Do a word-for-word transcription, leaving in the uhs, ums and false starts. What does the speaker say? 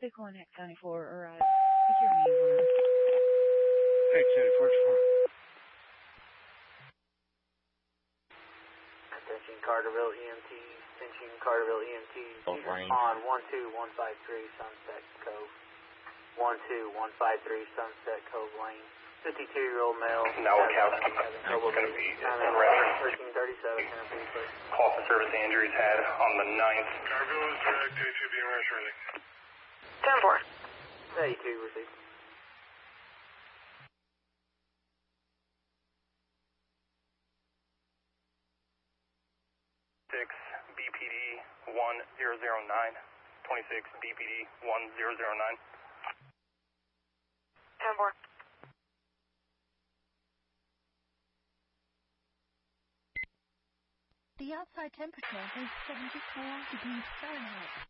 six one X seventy-four arrived. Secure me over. X seventy-four. Attention Carterville E M T, attention Carterville E M T, on one two one five three Sunset Cove. one two one five three Sunset Cove Lane. fifty-two-year-old male. Nowakowski. It's going to be in reference. thirteen thirty-seven, Call for service to injuries had on the ninth. Carterville is direct, J two being rush ready. ten four. eighty-two received. six B P D one zero zero nine. twenty-six B P D one zero zero nine. ten four. The outside temperature is seventy-four degrees Fahrenheit.